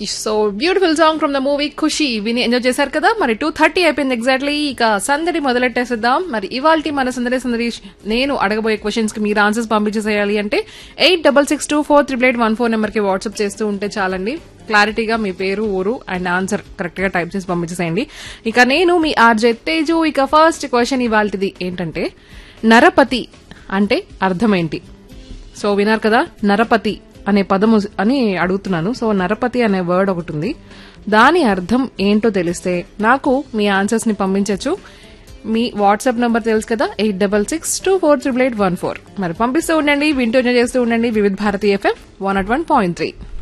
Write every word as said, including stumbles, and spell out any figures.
So beautiful song from the movie ఖుషి విని enjoy చేశారు కదా. మరి టూ థర్టీ అయిపోయింది ఎగ్జాక్ట్లీ. ఇక సందడి మొదలెట్టేసేద్దాం. మరి ఇవాల్టి మన సందడి సందడి నేను అడగబోయే క్వశ్చన్స్ కి మీరు ఆన్సర్స్ పంపించేసేయాలి అంటే eight double six two four triple eight one four number కి వాట్సాప్ చేస్తూ ఉంటే చాలండి. క్లారిటీగా మీ పేరు ఊరు అండ్ ఆన్సర్ కరెక్ట్ గా టైప్ చేసి పంపించేసేయండి. ఇక నేను మీ ఆర్జే తేజు. ఇక ఫస్ట్ క్వశ్చన్ ఇవాల్టిది ఏంటంటే నరపతి అంటే అర్థం ఏంటి? సో విన్నారు కదా, నరపతి అనే పదము అని అడుగుతున్నాను. సో నరపతి అనే వర్డ్ ఒకటి ఉంది, దాని అర్థం ఏంటో తెలిస్తే నాకు మీ ఆన్సర్స్ ని పంపించచ్చు. మీ వాట్సాప్ నంబర్ తెలుసు కదా, eight double six two four triple eight one four. మరి పంపిస్తూ ఉండండి, వింటూ చేస్తూ ఉండండి. వివిధ Bharati FM one at one point three.